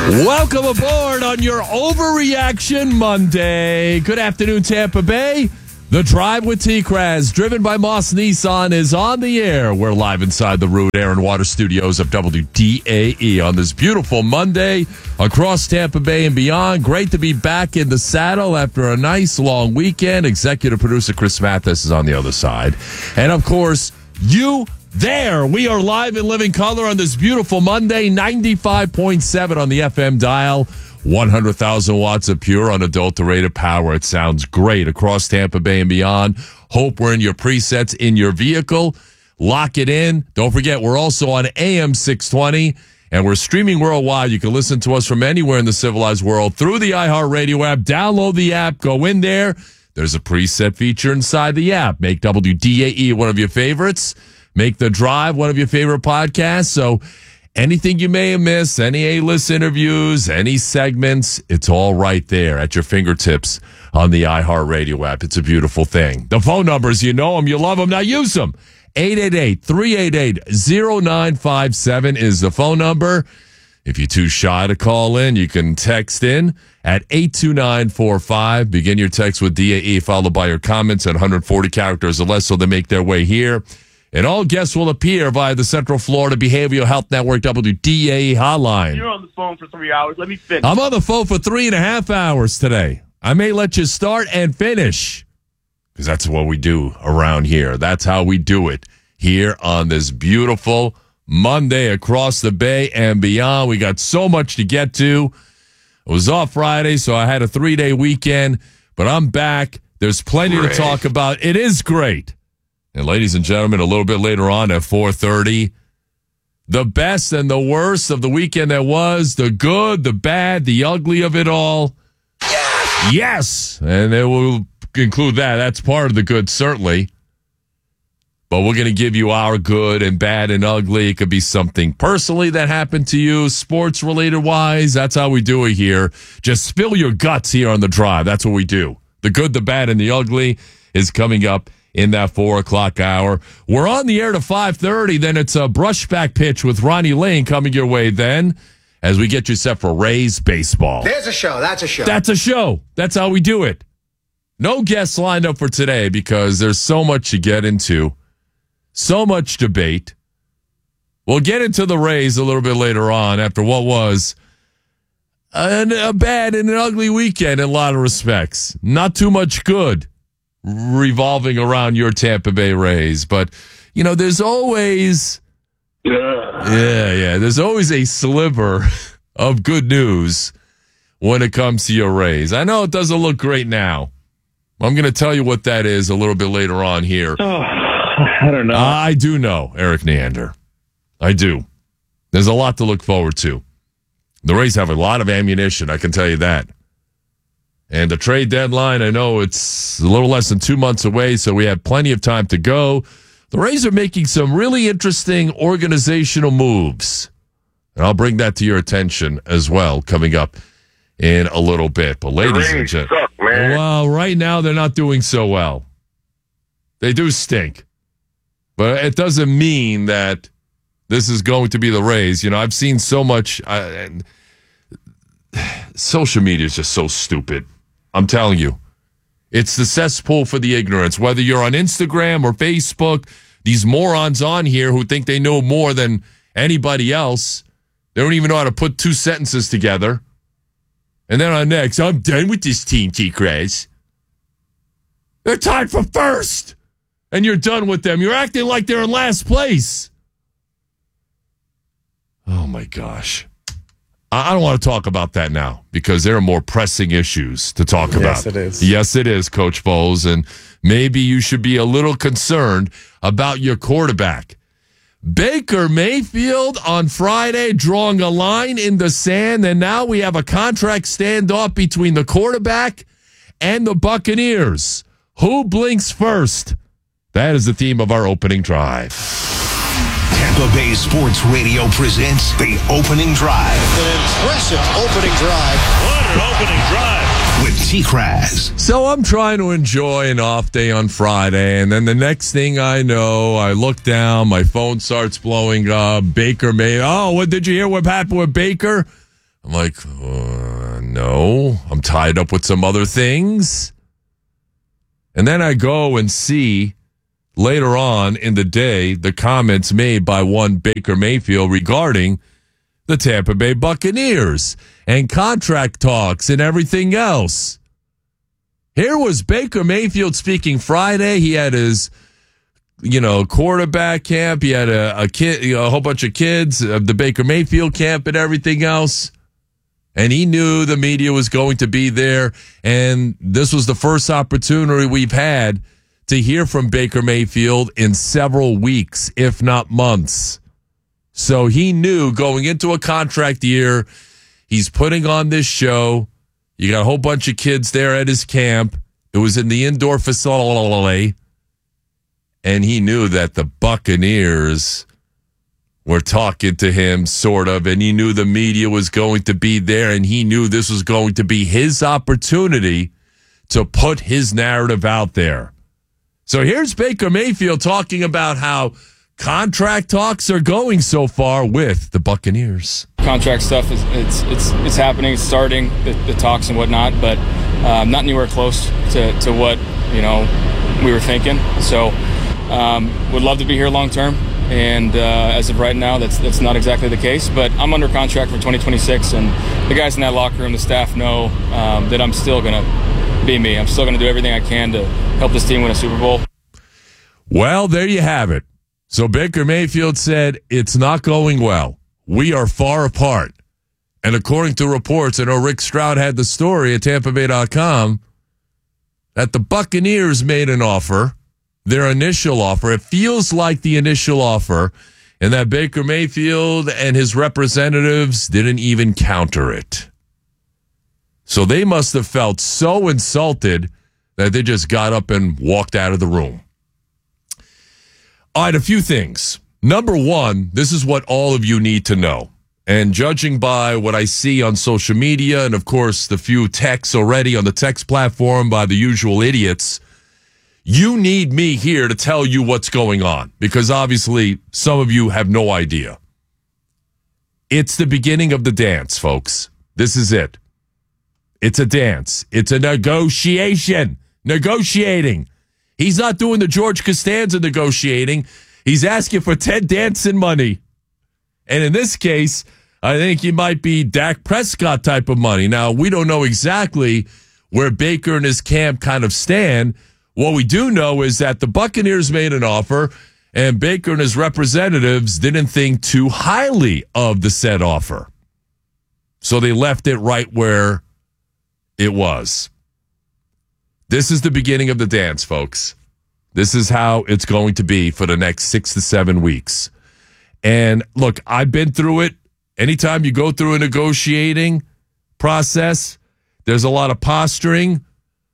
Speaker 3: Welcome aboard on your Overreaction Monday. Good afternoon, Tampa Bay. The Drive with T-Kraz, driven by Moss Nissan, is on the air. We're live inside the Root Air and Water Studios of W D A E on this beautiful Monday across Tampa Bay and beyond. Great to be back in the saddle after a nice long weekend. Executive producer Chris Mathis is on the other side. And, of course, you there. We are live in living color on this beautiful Monday, ninety-five point seven on the F M dial. one hundred thousand watts of pure unadulterated power. It sounds great across Tampa Bay and beyond. Hope we're in your presets in your vehicle. Lock it in. Don't forget, we're also on A M six twenty, and we're streaming worldwide. You can listen to us from anywhere in the civilized world through the iHeartRadio app. Download the app. Go in there. There's a preset feature inside the app. Make W D A E one of your favorites. Make The Drive one of your favorite podcasts. So anything you may have missed, any A-list interviews, any segments, it's all right there at your fingertips on the iHeartRadio app. It's a beautiful thing. The phone numbers, you know them, you love them, now use them. eight eight eight, three eight eight, zero nine five seven is the phone number. If you're too shy to call in, you can text in at eight two nine four five. Begin your text with D A E, followed by your comments at one hundred forty characters or less so they make their way here. And all guests will appear via the Central Florida Behavioral Health Network W D A E hotline.
Speaker 5: You're on the phone for three hours. Let me finish.
Speaker 3: I'm on the phone for three and a half hours today. I may let you start and finish because that's what we do around here. That's how we do it here on this beautiful Monday across the Bay and beyond. We got so much to get to. I was off Friday, so I had a three-day weekend, but I'm back. There's plenty great. to talk about. It is great. And ladies and gentlemen, a little bit later on at four thirty, the best and the worst of the weekend that was, the good, the bad, the ugly of it all. Yes! Yes! And it will include that. That's part of the good, certainly. But we're going to give you our good and bad and ugly. It could be something personally that happened to you, sports-related wise. That's how we do it here. Just spill your guts here on The Drive. That's what we do. The good, the bad, and the ugly is coming up in that four o'clock hour. We're on the air to five thirty. Then it's a brushback pitch with Ronnie Lane coming your way then as we get you set for Rays baseball.
Speaker 6: There's a show. That's a show.
Speaker 3: That's a show. That's how we do it. No guests lined up for today because there's so much to get into. So much debate. We'll get into the Rays a little bit later on after what was a, a bad and an ugly weekend in a lot of respects. Not too much good revolving around your Tampa Bay Rays. But, you know, there's always, yeah, yeah, yeah, there's always a sliver of good news when it comes to your Rays. I know it doesn't look great now. I'm going to tell you what that is a little bit later on here.
Speaker 5: Oh, I don't know.
Speaker 3: I do know, Eric Neander. I do. There's a lot to look forward to. The Rays have a lot of ammunition, I can tell you that. And the trade deadline, I know it's a little less than two months away, so we have plenty of time to go. The Rays are making some really interesting organizational moves. And I'll bring that to your attention as well coming up in a little bit. But ladies and gentlemen, well, right now they're not doing so well. They do stink. But it doesn't mean that this is going to be the Rays. You know, I've seen so much. Uh, and social media is just so stupid. I'm telling you. It's the cesspool for the ignorance. Whether you're on Instagram or Facebook, these morons on here who think they know more than anybody else, they don't even know how to put two sentences together. And then on next, I'm done with this team, T-Kraz. They're tied for first. And you're done with them. You're acting like they're in last place. Oh, my gosh. I don't want to talk about that now because there are more pressing issues to talk
Speaker 4: yes,
Speaker 3: about.
Speaker 4: Yes, it is.
Speaker 3: Yes, it is, Coach Bowles. And maybe you should be a little concerned about your quarterback. Baker Mayfield on Friday drawing a line in the sand, and now we have a contract standoff between the quarterback and the Buccaneers. Who blinks first? That is the theme of our opening drive.
Speaker 2: Tampa Bay Sports Radio presents the opening drive.
Speaker 9: An impressive opening drive.
Speaker 24: What an opening drive.
Speaker 2: With T-Kraz.
Speaker 3: So I'm trying to enjoy an off day on Friday, and then the next thing I know, I look down, my phone starts blowing up. Baker May. Oh, what did you hear what happened with Baker? I'm like, uh, no, I'm tied up with some other things. And then I go and see later on in the day the comments made by one Baker Mayfield regarding the Tampa Bay Buccaneers and contract talks and everything else. Here was Baker Mayfield speaking Friday. He had his, you know, quarterback camp. He had a, a kid, you know, a whole bunch of kids of the Baker Mayfield camp and everything else. And he knew the media was going to be there. And this was the first opportunity we've had to hear from Baker Mayfield in several weeks, if not months. So he knew going into a contract year, he's putting on this show. You got a whole bunch of kids there at his camp. It was in the indoor facility. And he knew that the Buccaneers were talking to him, sort of, and he knew the media was going to be there, and he knew this was going to be his opportunity to put his narrative out there. So here's Baker Mayfield talking about how contract talks are going so far with the Buccaneers.
Speaker 1: Contract stuff is it's it's it's happening, it's starting, the, the talks and whatnot, but um, not anywhere close to, to what you know we were thinking. So um, would love to be here long term, and uh, as of right now, that's that's not exactly the case. But I'm under contract for twenty twenty-six, and the guys in that locker room, the staff know um, that I'm still gonna be me. I'm still gonna do everything I can to help this team win a Super Bowl.
Speaker 3: Well, there you have it. So Baker Mayfield said, it's not going well. We are far apart. And according to reports, I know Rick Stroud had the story at Tampa Bay dot com, that the Buccaneers made an offer, their initial offer. It feels like the initial offer, and that Baker Mayfield and his representatives didn't even counter it. So they must have felt so insulted that they just got up and walked out of the room. All right, a few things. Number one, this is what all of you need to know. And judging by what I see on social media, and of course the few texts already on the text platform by the usual idiots, you need me here to tell you what's going on, because obviously some of you have no idea. It's the beginning of the dance, folks. This is it. It's a dance. It's a negotiation. Negotiating. He's not doing the George Costanza negotiating. He's asking for Ted Danson money. And in this case, I think he might be Dak Prescott type of money. Now, we don't know exactly where Baker and his camp kind of stand. What we do know is that the Buccaneers made an offer, and Baker and his representatives didn't think too highly of the said offer. So they left it right where it was. This is the beginning of the dance, folks. This is how it's going to be for the next six to seven weeks. And look, I've been through it. Anytime you go through a negotiating process, there's a lot of posturing.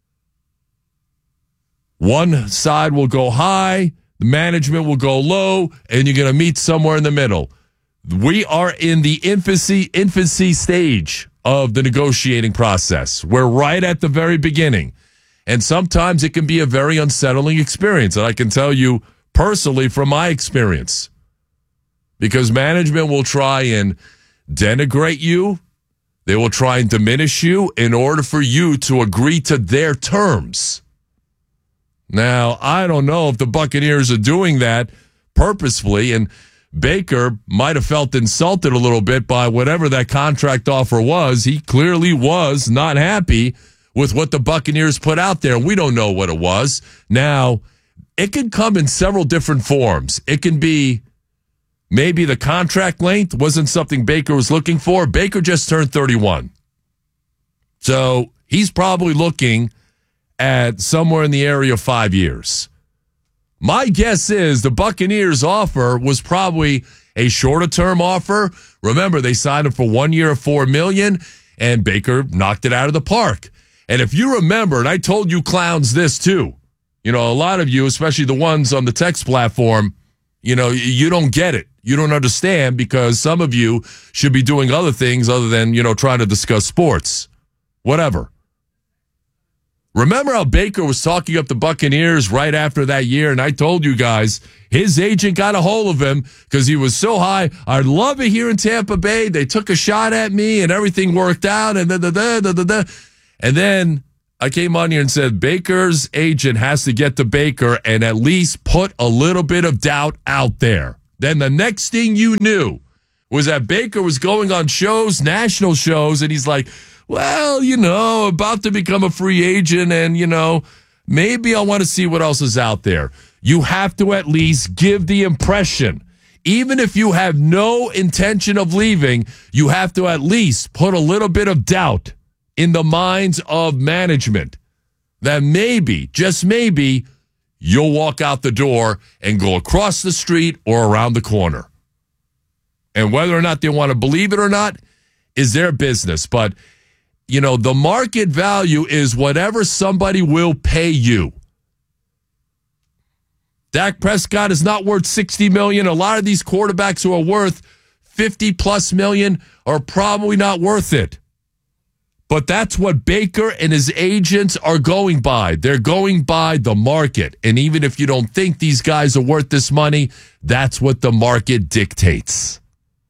Speaker 3: One side will go high, the management will go low, and you're going to meet somewhere in the middle. We are in the infancy, infancy stage of the negotiating process. We're right at the very beginning. And sometimes it can be a very unsettling experience. And I can tell you personally from my experience, because management will try and denigrate you. They will try and diminish you in order for you to agree to their terms. Now, I don't know if the Buccaneers are doing that purposefully, and Baker might have felt insulted a little bit by whatever that contract offer was. He clearly was not happy with what the Buccaneers put out there. We don't know what it was. Now, it can come in several different forms. It can be maybe the contract length wasn't something Baker was looking for. Baker just turned thirty-one. So he's probably looking at somewhere in the area of five years. My guess is the Buccaneers offer was probably a shorter term offer. Remember, they signed him for one year of four million dollars, and Baker knocked it out of the park. And if you remember, and I told you clowns this too, you know, a lot of you, especially the ones on the text platform, you know, you don't get it. You don't understand, because some of you should be doing other things other than, you know, trying to discuss sports. Whatever. Remember how Baker was talking up the Buccaneers right after that year? And I told you guys, his agent got a hold of him because he was so high. I'd love it here in Tampa Bay. They took a shot at me and everything worked out. And, da, da, da, da, da, da. and then I came on here and said, Baker's agent has to get to Baker and at least put a little bit of doubt out there. Then the next thing you knew was that Baker was going on shows, national shows, and he's like, well, you know, about to become a free agent and, you know, maybe I want to see what else is out there. You have to at least give the impression, even if you have no intention of leaving, you have to at least put a little bit of doubt in the minds of management that maybe, just maybe, you'll walk out the door and go across the street or around the corner. And whether or not they want to believe it or not is their business. But you know, the market value is whatever somebody will pay you. Dak Prescott is not worth sixty million dollars. A lot of these quarterbacks who are worth fifty plus million are probably not worth it. But that's what Baker and his agents are going by. They're going by the market. And even if you don't think these guys are worth this money, that's what the market dictates.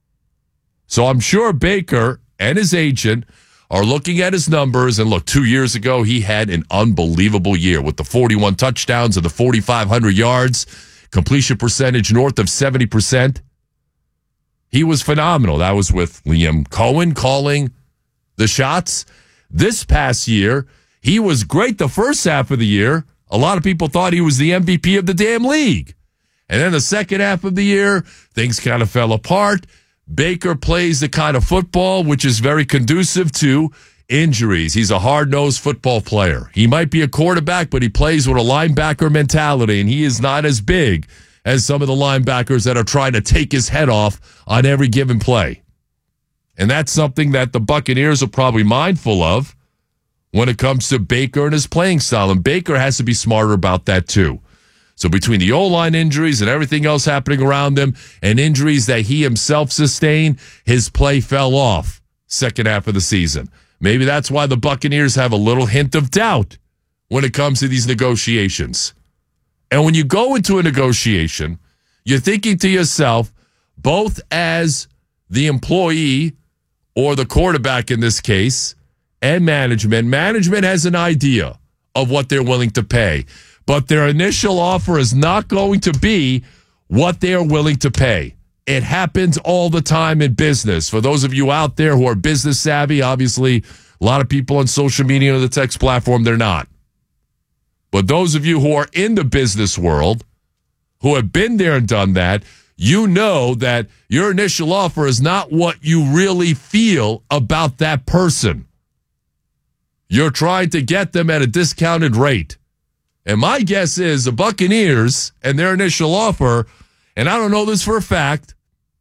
Speaker 3: So I'm sure Baker and his agent are looking at his numbers, and look, two years ago, he had an unbelievable year with the forty-one touchdowns and the forty-five hundred yards, completion percentage north of seventy percent. He was phenomenal. That was with Liam Cohen calling the shots. This past year, he was great the first half of the year. A lot of people thought he was the M V P of the damn league. And then the second half of the year, things kind of fell apart. Baker plays the kind of football which is very conducive to injuries. He's a hard-nosed football player. He might be a quarterback, but he plays with a linebacker mentality, and he is not as big as some of the linebackers that are trying to take his head off on every given play. And that's something that the Buccaneers are probably mindful of when it comes to Baker and his playing style. And Baker has to be smarter about that too. So between the O-line injuries and everything else happening around him and injuries that he himself sustained, his play fell off second half of the season. Maybe that's why the Buccaneers have a little hint of doubt when it comes to these negotiations. And when you go into a negotiation, you're thinking to yourself, both as the employee or the quarterback in this case, and management, management has an idea of what they're willing to pay. But their initial offer is not going to be what they are willing to pay. It happens all the time in business. For those of you out there who are business savvy, obviously a lot of people on social media or the text platform, they're not. But those of you who are in the business world, who have been there and done that, you know that your initial offer is not what you really feel about that person. You're trying to get them at a discounted rate. And my guess is the Buccaneers and their initial offer, and I don't know this for a fact,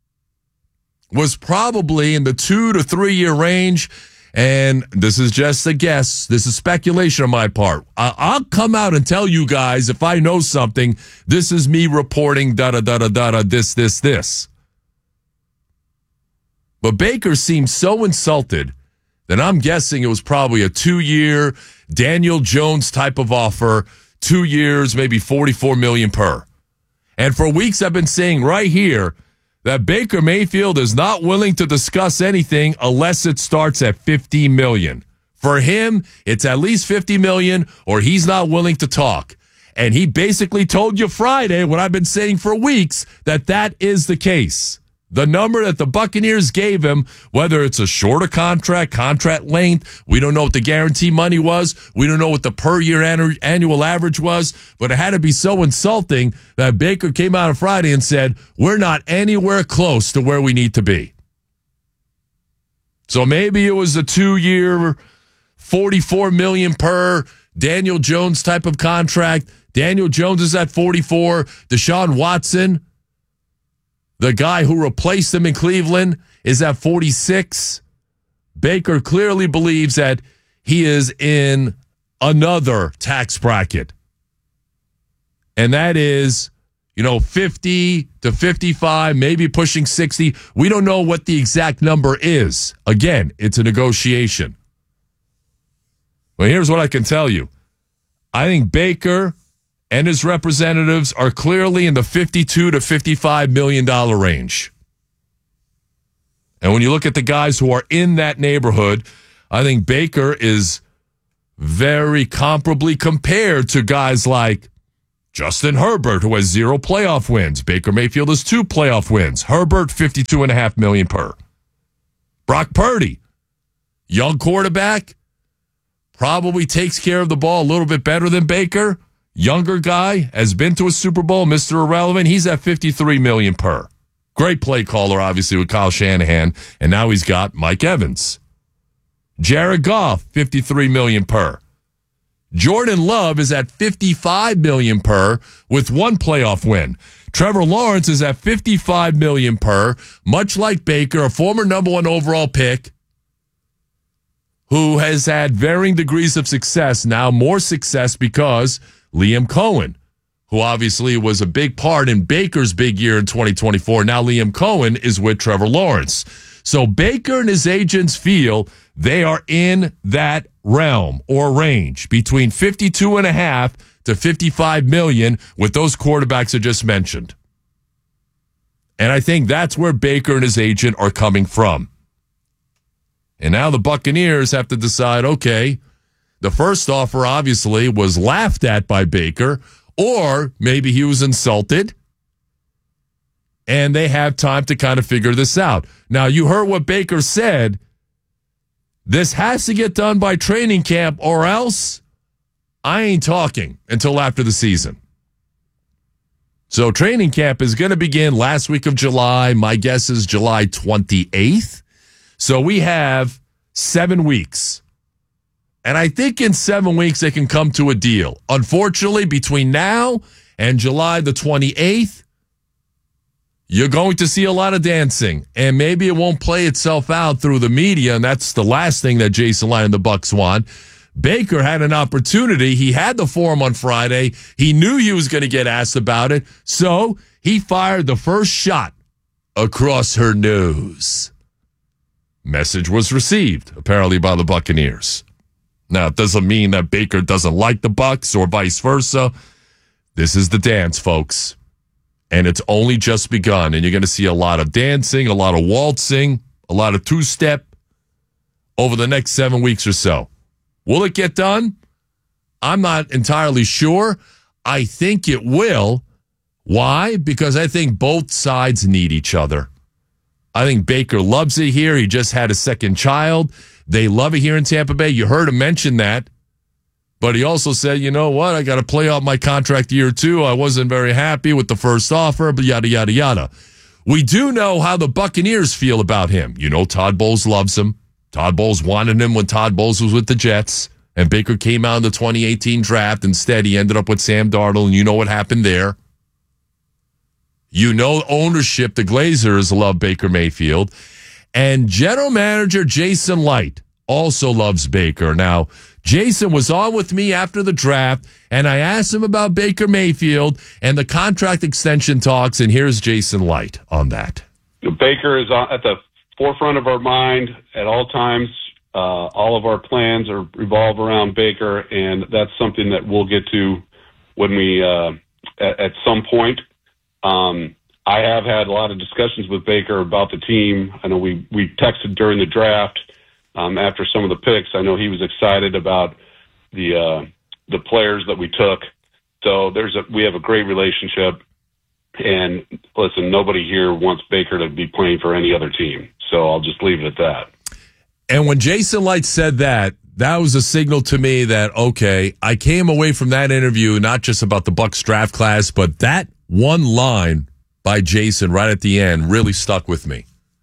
Speaker 3: was probably in the two to three year range. And this is just a guess. This is speculation on my part. I'll come out and tell you guys if I know something. This is me reporting da da da da da da this this this. But Baker seemed so insulted that I'm guessing it was probably a two year Daniel Jones type of offer. Two years, maybe forty-four million dollars per. And for weeks I've been saying right here that Baker Mayfield is not willing to discuss anything unless it starts at fifty million dollars. For him, it's at least fifty million dollars or he's not willing to talk. And he basically told you Friday what I've been saying for weeks, that that is the case. The number that the Buccaneers gave him, whether it's a shorter contract, contract length, we don't know what the guarantee money was, we don't know what the per year annual average was, but it had to be so insulting that Baker came out on Friday and said, we're not anywhere close to where we need to be. So maybe it was a two-year, forty-four million dollars per Daniel Jones type of contract. Daniel Jones is at forty-four. Deshaun Watson, the guy who replaced him in Cleveland, is at forty-six. Baker clearly believes that he is in another tax bracket. And that is, you know, fifty to fifty-five, maybe pushing sixty. We don't know what the exact number is. Again, it's a negotiation. Well, here's what I can tell you. I think Baker and his representatives are clearly in the fifty-two to fifty-five million dollars range. And when you look at the guys who are in that neighborhood, I think Baker is very comparably compared to guys like Justin Herbert, who has zero playoff wins. Baker Mayfield has two playoff wins. Herbert, fifty-two point five million dollars per. Brock Purdy, young quarterback, probably takes care of the ball a little bit better than Baker. Younger guy, has been to a Super Bowl, Mister Irrelevant. He's at fifty-three million dollars per. Great play caller, obviously, with Kyle Shanahan. And now he's got Mike Evans. Jared Goff, fifty-three million dollars per. Jordan Love is at fifty-five million dollars per with one playoff win. Trevor Lawrence is at fifty-five million dollars per, much like Baker, a former number one overall pick who has had varying degrees of success, now more success because Liam Cohen, who obviously was a big part in Baker's big year in twenty twenty-four. Now Liam Cohen is with Trevor Lawrence. So Baker and his agents feel they are in that realm or range between fifty-two and a half to fifty-five million with those quarterbacks I just mentioned. And I think that's where Baker and his agent are coming from. And now the Buccaneers have to decide, okay, the first offer obviously was laughed at by Baker, or maybe he was insulted, and they have time to kind of figure this out. Now, you heard what Baker said. This has to get done by training camp, or else I ain't talking until after the season. So training camp is going to begin last week of July. My guess is July twenty-eighth. So we have seven weeks. And I think in seven weeks they can come to a deal. Unfortunately, between now and July the twenty-eighth, you're going to see a lot of dancing. And maybe it won't play itself out through the media, and that's the last thing that Jason Light and the Bucs want. Baker had an opportunity. He had the forum on Friday. He knew he was going to get asked about it. So he fired the first shot across her nose. Message was received, apparently, by the Buccaneers. Now, it doesn't mean that Baker doesn't like the Bucs or vice versa. This is the dance, folks. And it's only just begun. And you're going to see a lot of dancing, a lot of waltzing, a lot of two-step over the next seven weeks or so. Will it get done? I'm not entirely sure. I think it will. Why? Because I think both sides need each other. I think Baker loves it here. He just had a second child. They love it here in Tampa Bay. You heard him mention that. But he also said, you know what? I got to play out my contract year two. I wasn't very happy with the first offer, but yada, yada, yada. We do know how the Buccaneers feel about him. You know, Todd Bowles loves him. Todd Bowles wanted him when Todd Bowles was with the Jets. And Baker came out in the twenty eighteen draft. Instead, he ended up with Sam Darnold, and you know what happened there. You know ownership, the Glazers love Baker Mayfield. And general manager Jason Light also loves Baker. Now, Jason was on with me after the draft, and I asked him about Baker Mayfield and the contract extension talks, and here's Jason Light on that.
Speaker 6: Baker is at the forefront of our mind at all times. Uh, all of our plans are revolve around Baker, and that's something that we'll get to when we, uh, at, at some point. Um, I have had a lot of discussions with Baker about the team. I know we, we texted during the draft um, after some of the picks. I know he was excited about the uh, the players that we took. So there's a we have a great relationship. And listen, nobody here wants Baker to be playing for any other team. So I'll just leave it at that.
Speaker 3: And when Jason Light said that, that was a signal to me that, okay, I came away from that interview not just about the Bucs draft class, but that one line by Jason right at the end really stuck with me.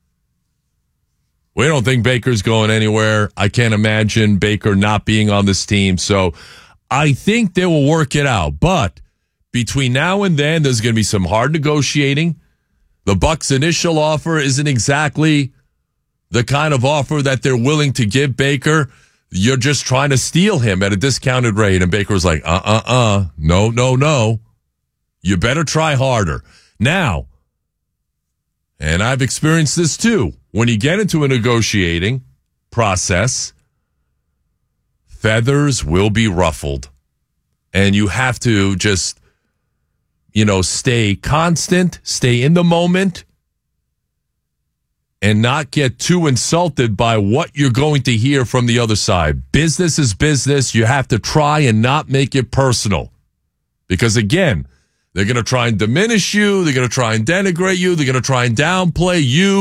Speaker 3: We don't think Baker's going anywhere. I can't imagine Baker not being on this team. So I think they will work it out. But between now and then, there's going to be some hard negotiating. The Bucs' initial offer isn't exactly the kind of offer that they're willing to give Baker. You're just trying to steal him at a discounted rate. And Baker was like, uh-uh-uh, no, no, no. You better try harder. Now, and I've experienced this too, when you get into a negotiating process, feathers will be ruffled. And you have to just, you know, stay constant, stay in the moment, and not get too insulted by what you're going to hear from the other side. Business is business. You have to try and not make it personal. Because, again, they're going to try and diminish you. They're going to try and denigrate you. They're going to try and downplay you.